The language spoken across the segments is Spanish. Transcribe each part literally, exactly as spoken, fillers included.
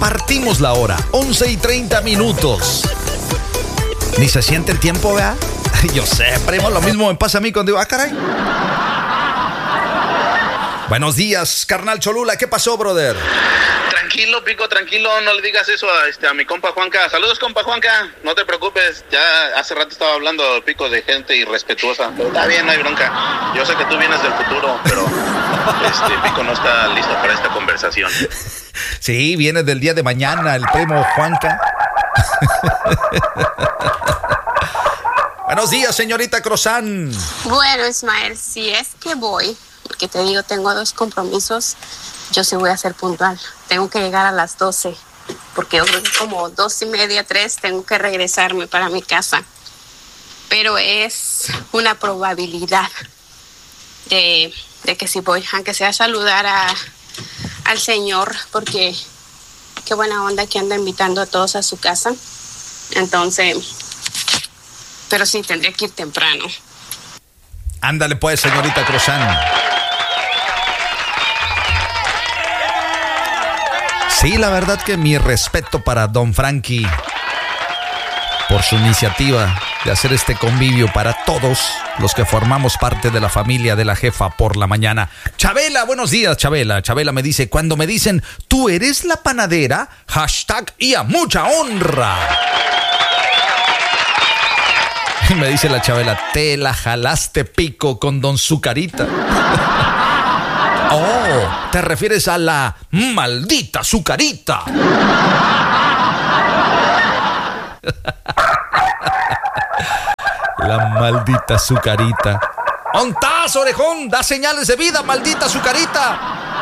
partimos la hora, once y treinta minutos. Ni se siente el tiempo, ¿verdad? Yo sé, primo, lo mismo me pasa a mí cuando digo, ah, caray. Buenos días, carnal Cholula, ¿qué pasó, brother? Tranquilo, Pico, tranquilo, no le digas eso a, este, a mi compa Juanca. Saludos, compa Juanca, no te preocupes, ya hace rato estaba hablando, Pico, de gente irrespetuosa, pero está bien, no hay bronca. Yo sé que tú vienes del futuro, pero este Pico no está listo para esta conversación. Sí, viene del día de mañana el primo Juanca. Buenos días, señorita Crozán. Bueno, Ismael, si es que voy, porque te digo, tengo dos compromisos, yo sí voy a ser puntual. Tengo que llegar a las doce, porque yo creo que como dos y media, tres, tengo que regresarme para mi casa. Pero es una probabilidad de, de que si voy, aunque sea a saludar a, al señor, porque qué buena onda que anda invitando a todos a su casa. Entonces, pero sí, tendría que ir temprano. Ándale pues, señorita Crozán. Sí, la verdad que mi respeto para don Frankie por su iniciativa de hacer este convivio para todos los que formamos parte de la familia de la jefa por la mañana. Chabela, buenos días, Chabela. Chabela me dice, cuando me dicen, tú eres la panadera, hashtag y a mucha honra. Y me dice la Chabela, te la jalaste, Pico, con don Zucarita. Oh, ¿te refieres a la maldita Zucarita? La maldita Zucarita. ¡Ontás, orejón! ¡Da señales de vida, maldita Zucarita!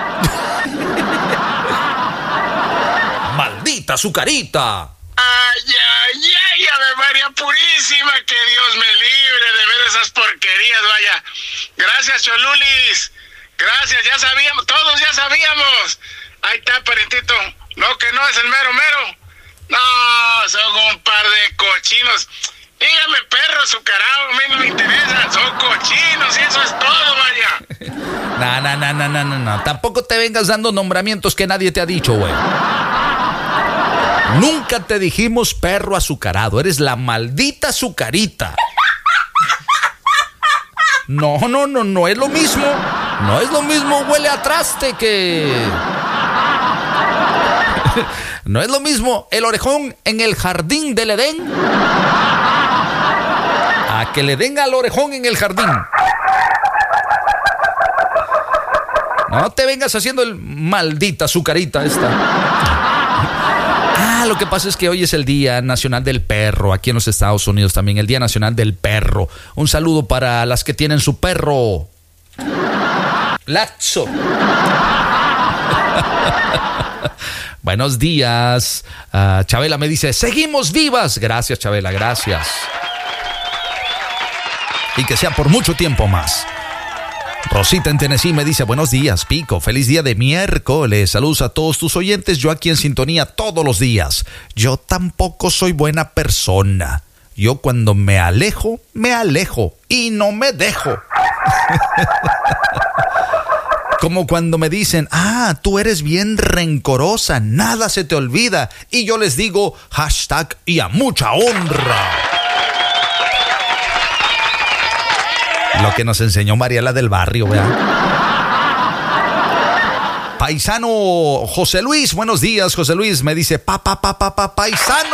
¡Maldita Zucarita! ¡Ay, ay, ay! ¡Ave María Purísima! ¡Que Dios me libre de ver esas porquerías, vaya! Gracias, Cholulis. Gracias, ya sabíamos, todos ya sabíamos. Ahí está, parentito. No, que no es el mero mero. No, son un par de cochinos. Dígame, perro azucarado, a mí no me interesa. Son cochinos y eso es todo, vaya. No, no, no, no, no, no, no. Tampoco te vengas dando nombramientos que nadie te ha dicho, güey. Nunca te dijimos perro azucarado. Eres la maldita Zucarita. No, no, no, no es lo mismo. No es lo mismo, huele a traste que... No es lo mismo el orejón en el jardín del Edén a que le den al orejón en el jardín. No te vengas haciendo el maldita Zucarita esta. Ah, lo que pasa es que hoy es el Día Nacional del Perro, aquí en los Estados Unidos también, el Día Nacional del Perro. Un saludo para las que tienen su perro Lazo. Buenos días. Uh, Chabela me dice, seguimos vivas. Gracias, Chabela, gracias. Y que sea por mucho tiempo más. Rosita en Tennessee me dice, buenos días, Pico, feliz día de miércoles, saludos a todos tus oyentes, yo aquí en sintonía todos los días. Yo tampoco soy buena persona, yo cuando me alejo, me alejo y no me dejo. Como cuando me dicen, ah, tú eres bien rencorosa, nada se te olvida, y yo les digo, hashtag y a mucha honra. Lo que nos enseñó Mariela del Barrio, ¿verdad? Paisano José Luis, buenos días, José Luis. Me dice, pa, pa, pa, pa, pa, paisano.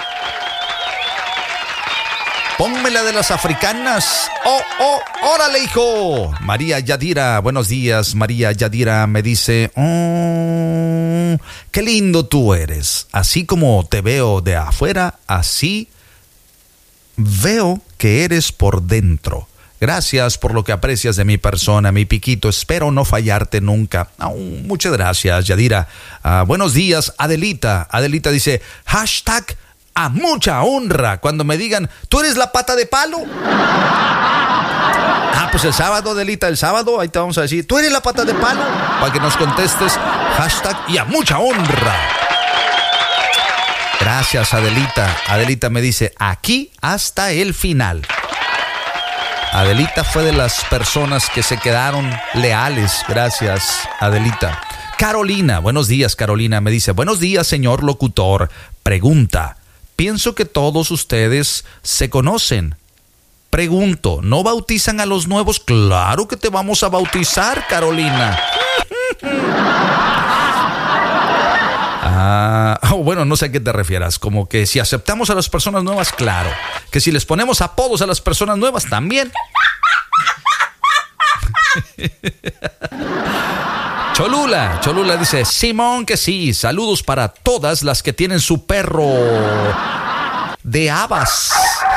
Pónme la de las africanas. Oh, oh, órale, hijo. María Yadira, buenos días. María Yadira me dice, oh, qué lindo tú eres. Así como te veo de afuera, así veo que eres por dentro. Gracias por lo que aprecias de mi persona, mi Piquito. Espero no fallarte nunca. Oh, muchas gracias, Yadira. Uh, buenos días, Adelita. Adelita dice, hashtag a mucha honra. Cuando me digan, ¿tú eres la pata de palo? Ah, pues el sábado, Adelita, el sábado, ahí te vamos a decir, ¿tú eres la pata de palo? Para que nos contestes, hashtag y a mucha honra. Gracias, Adelita. Adelita me dice, aquí hasta el final. Adelita fue de las personas que se quedaron leales. Gracias, Adelita. Carolina, buenos días, Carolina. Me dice, buenos días, señor locutor. Pregunta, pienso que todos ustedes se conocen. Pregunto, ¿no bautizan a los nuevos? Claro que te vamos a bautizar, Carolina. Ah, oh, bueno, no sé a qué te refieras. Como que si aceptamos a las personas nuevas, claro. Que si les ponemos apodos a las personas nuevas, también. Cholula, Cholula dice, Simón, que sí. Saludos para todas las que tienen su perro de habas.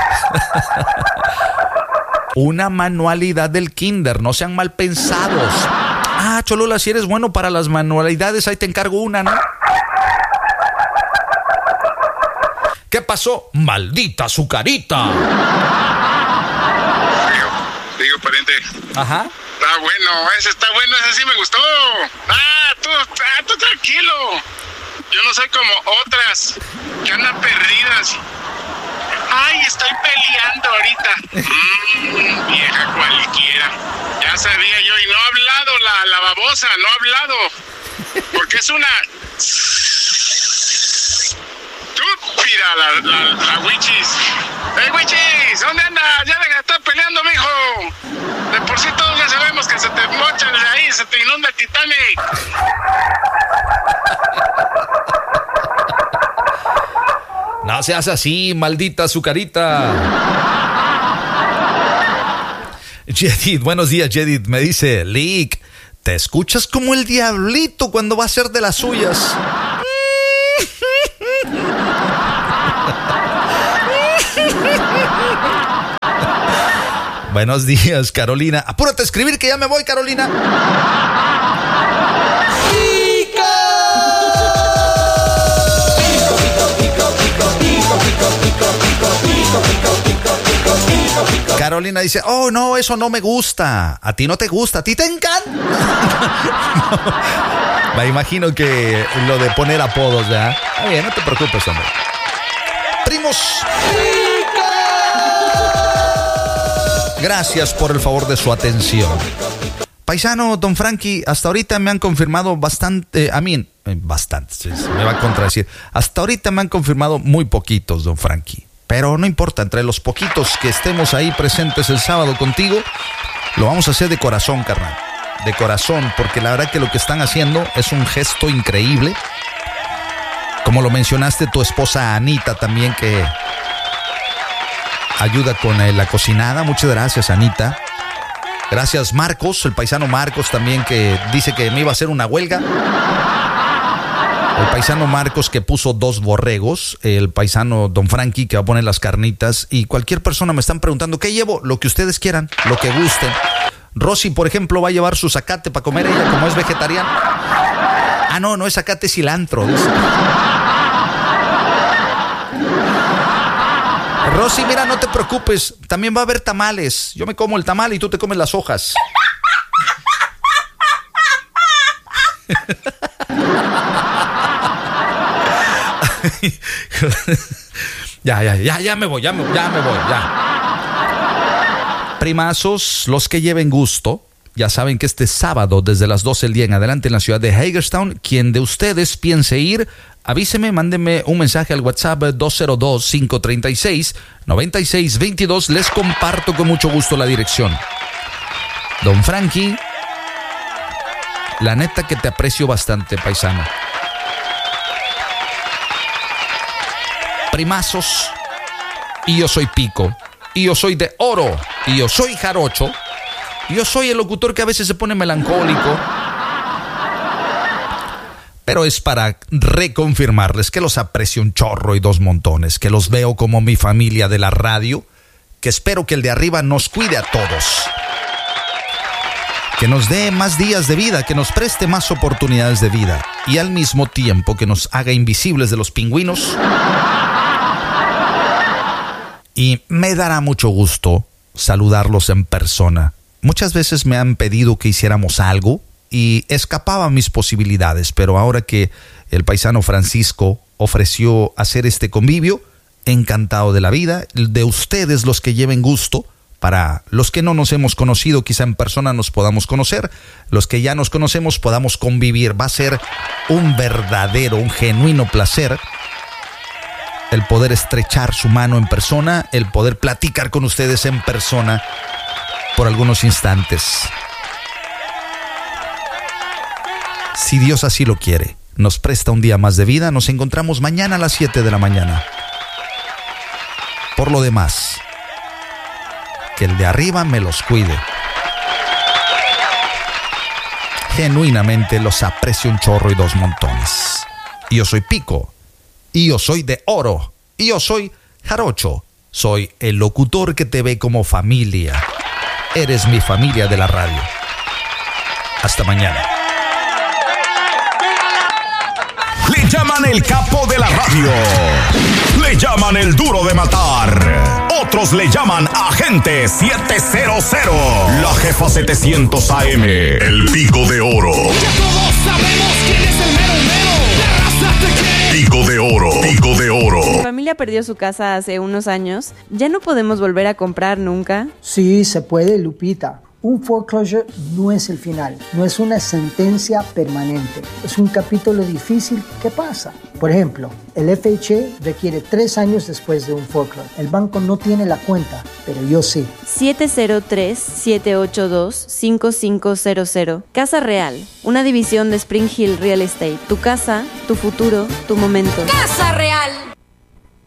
Una manualidad del kinder, no sean mal pensados. Ah, Cholula, si eres bueno para las manualidades, ahí te encargo una, ¿no? ¿Qué pasó? ¡Maldita azucarita! Digo, digo, pariente. Ajá. Está bueno, ese está bueno, ese sí me gustó. Ah, tú, ah, tú tranquilo. Yo no soy como otras que andan perdidas. Ay, estoy peleando ahorita. Mmm, vieja cualquiera. Ya sabía yo, y no ha hablado la, la babosa, no ha hablado. Porque es una... estúpida la, la, la Wichis. ¡Ey, Wichis! ¿Dónde andas? Ya deja de estar peleando, mijo. De por sí todos ya sabemos que se te mocha de ahí, se te inunda el Titanic. No seas así, maldita azucarita. Jedid, buenos días, Jedid. Me dice, Lick, te escuchas como el diablito cuando va a ser de las suyas. Buenos días, Carolina. Apúrate a escribir que ya me voy, Carolina. Carolina dice, oh no, eso no me gusta. A ti no te gusta, a ti te encanta. No, me imagino que lo de poner apodos, ¿ya? Oye, no te preocupes, hombre. Primos. Gracias por el favor de su atención. Paisano, don Frankie, hasta ahorita me han confirmado bastante, a mí, eh, bastante, me va a contradecir. Hasta ahorita me han confirmado muy poquitos, don Frankie. Pero no importa, entre los poquitos que estemos ahí presentes el sábado contigo, lo vamos a hacer de corazón, carnal. De corazón, porque la verdad que lo que están haciendo es un gesto increíble. Como lo mencionaste, tu esposa Anita también, que ayuda con eh, la cocinada. Muchas gracias, Anita. Gracias, Marcos, el paisano Marcos también, que dice que me iba a hacer una huelga. El paisano Marcos, que puso dos borregos. El paisano don Frankie, que va a poner las carnitas. Y cualquier persona me están preguntando, ¿qué llevo? Lo que ustedes quieran, lo que gusten. Rosy, por ejemplo, va a llevar su zacate para comer ella, como es vegetariana. Ah, no, no es zacate, es cilantro, dice. Rosy, mira, no te preocupes, también va a haber tamales. Yo me como el tamal y tú te comes las hojas. Ya, ya, ya, ya me voy, ya me, ya me voy, ya. Primazos, los que lleven gusto, ya saben que este sábado, desde las doce del día en adelante, en la ciudad de Hagerstown, quien de ustedes piense ir, avíseme, mándeme un mensaje al WhatsApp dos cero dos, cinco tres seis, nueve seis dos dos. Les comparto con mucho gusto la dirección. Don Frankie, la neta que te aprecio bastante, paisano. Primazos, y yo soy Pico, y yo soy de oro, y yo soy jarocho, y yo soy el locutor que a veces se pone melancólico. Pero es para reconfirmarles que los aprecio un chorro y dos montones, que los veo como mi familia de la radio, que espero que el de arriba nos cuide a todos, que nos dé más días de vida, que nos preste más oportunidades de vida y al mismo tiempo que nos haga invisibles de los pingüinos. Y me dará mucho gusto saludarlos en persona. Muchas veces me han pedido que hiciéramos algo y escapaba mis posibilidades, pero ahora que el paisano Francisco ofreció hacer este convivio, encantado de la vida, de ustedes los que lleven gusto, para los que no nos hemos conocido, quizá en persona nos podamos conocer, los que ya nos conocemos podamos convivir. Va a ser un verdadero, un genuino placer el poder estrechar su mano en persona, el poder platicar con ustedes en persona por algunos instantes. Si Dios así lo quiere, nos presta un día más de vida, nos encontramos mañana a las siete de la mañana. Por lo demás, que el de arriba me los cuide. Genuinamente los aprecio un chorro y dos montones. Y yo soy Pico, y yo soy de oro, y yo soy Jarocho. Soy el locutor que te ve como familia. Eres mi familia de la radio. Hasta mañana. Le llaman el capo de la radio. Le llaman el duro de matar. Otros le llaman agente setecientos. La jefa setecientos A M. El Pico de Oro. Ya todos sabemos quién es el mero mero. La raza te quiere. Pico de Oro. Pico de Oro. Mi familia perdió su casa hace unos años. ¿Ya no podemos volver a comprar nunca? Sí, se puede, Lupita. Un foreclosure no es el final, no es una sentencia permanente, es un capítulo difícil que pasa. Por ejemplo, el F H A requiere tres años después de un foreclosure. El banco no tiene la cuenta, pero yo sí. siete cero tres, siete ocho dos, cinco cinco cero cero. Casa Real, una división de Spring Hill Real Estate. Tu casa, tu futuro, tu momento. Casa Real.